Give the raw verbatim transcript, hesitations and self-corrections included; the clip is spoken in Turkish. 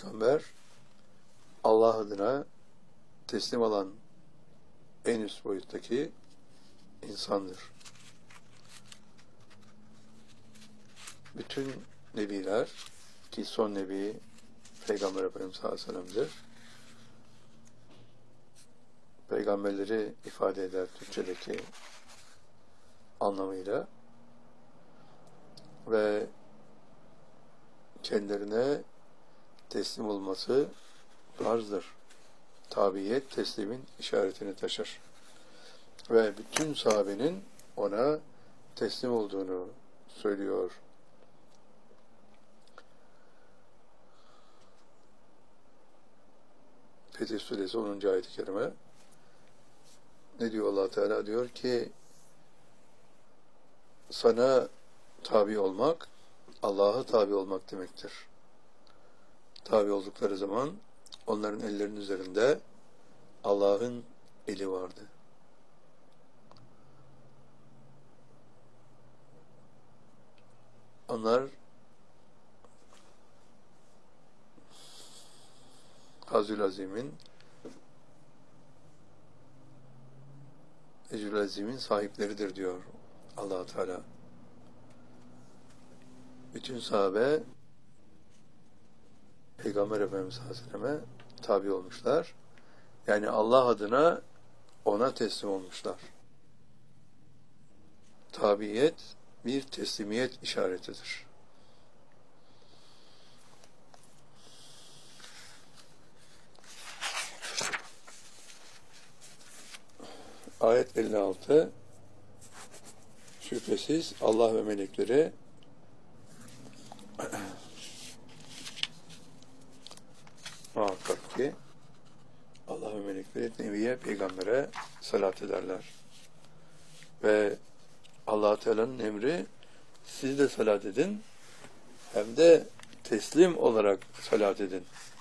peygamber Allah adına teslim olan en üst boyuttaki insandır. Bütün nebiler, ki son nebi Peygamber Efendimiz sallallahu aleyhi ve sellem'dir, peygamberleri ifade eder Türkçedeki anlamıyla ve kendilerine teslim olması farzdır. Tabiyet teslimin işaretini taşır. Ve bütün sahabenin ona teslim olduğunu söylüyor. Fetih Suresi onuncu ayet-i kerime ne diyor Allah Teala? Diyor ki sana tabi olmak Allah'a tabi olmak demektir. Tabi oldukları zaman onların ellerinin üzerinde Allah'ın eli vardı. Onlar Hazül Azim'in Ecrül Azim'in sahipleridir diyor Allah Teala. Bütün sahabe Peygamber Efendimiz sallallahu aleyhi ve selleme tabi olmuşlar. Yani Allah adına ona teslim olmuşlar. Tabiyet bir teslimiyet işaretidir. Ayet elli altı şüphesiz Allah ve melekleri muhakkak ki Allah ve melekleri Nebiye, Peygamber'e salat ederler. Ve Allah Teala'nın emri siz de salat edin hem de teslim olarak salat edin.